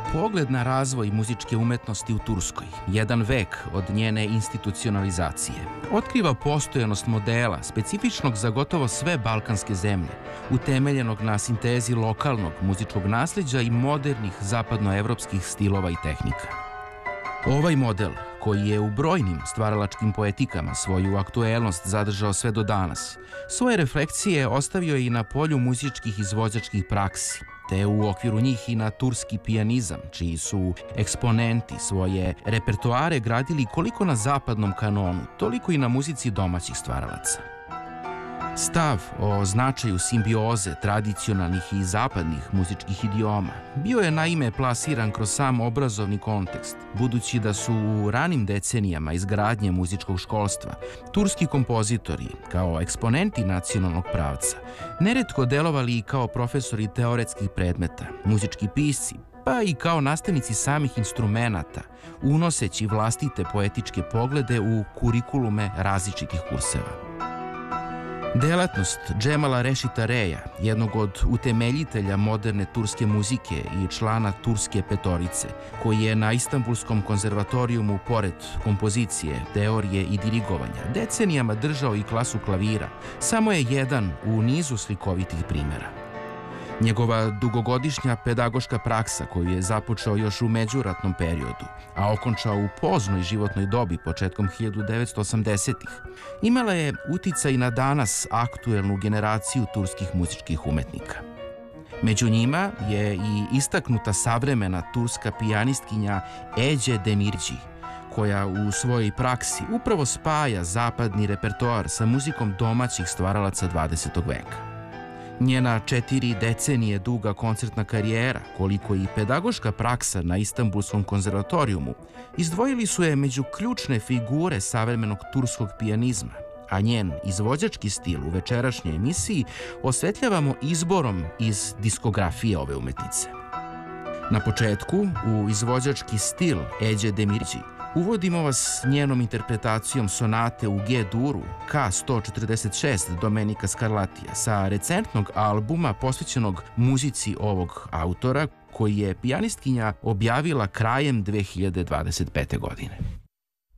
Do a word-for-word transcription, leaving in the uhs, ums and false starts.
Pogled na razvoj muzičke umetnosti u Turskoj, jedan vek od njene institucionalizacije, otkriva postojanost modela specifičnog za gotovo sve balkanske zemlje, utemeljenog na sintezi lokalnog muzičkog nasleđa i modernih zapadnoevropskih stilova i tehnika. Ovaj model, koji je u brojnim stvaralačkim poetikama svoju aktuelnost zadržao sve do danas, svoje refleksije ostavio je i na polju muzičkih izvođačkih praksi, te u okviru njih i na turski pijanizam, čiji su eksponenti svoje repertoare gradili koliko na zapadnom kanonu, toliko i na muzici domaćih stvaralaca. Stav o značaju simbioze tradicionalnih i zapadnih muzičkih idioma bio je naime plasiran kroz sam obrazovni kontekst, budući da su u ranim decenijama izgradnje muzičkog školstva turski kompozitori, kao eksponenti nacionalnog pravca, neretko delovali i kao profesori teoretskih predmeta, muzički pisci, pa i kao nastavnici samih instrumenata, unoseći vlastite poetičke poglede u kurikulume različitih kurseva. Delatnost Džemala Rešita Reja, jednog od utemeljitelja moderne turske muzike i člana Turske petorice, koji je na Istanbulskom konzervatorijumu, pored kompozicije, teorije i dirigovanja, decenijama držao i klasu klavira, samo je jedan u nizu slikovitih primera. Njegova dugogodišnja pedagoška praksa, koju je započeo još u međuratnom periodu, a okončao u poznoj životnoj dobi početkom hiljadu devetsto osamdesetih, imala je uticaj na danas aktuelnu generaciju turskih muzičkih umetnika. Među njima je i istaknuta savremena turska pijanistkinja Eđe Demirđi, koja u svojoj praksi upravo spaja zapadni repertoar sa muzikom domaćih stvaralaca dvadesetog veka. Njena četiri decenije duga koncertna karijera, koliko i pedagoška praksa na Istanbulskom konzervatorijumu, izdvojili su je među ključne figure savremenog turskog pijanizma, a njen izvođački stil u večerašnjoj emisiji osvetljavamo izborom iz diskografije ove umetnice. Na početku, u izvođački stil Eđe Demirđi, uvodimo vas njenom interpretacijom sonate u G-duru ka sto četrdeset šest Domenica Scarlatija sa recentnog albuma posvećenog muzici ovog autora, koji je pijanistkinja objavila krajem dve hiljade dvadeset pete. godine.